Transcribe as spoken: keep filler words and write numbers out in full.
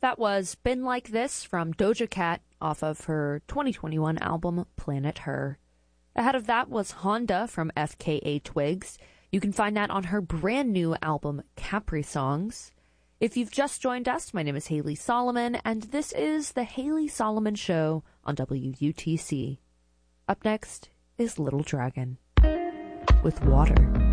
That was Been Like This from Doja Cat off of her twenty twenty-one album Planet Her. Ahead of that was Honda from F K A Twigs. You can find that on her brand new album Capri Songs. If you've just joined us, my name is Haley Solomon, and this is The Haley Solomon Show on W U T C. Up next is Little Dragon with Water.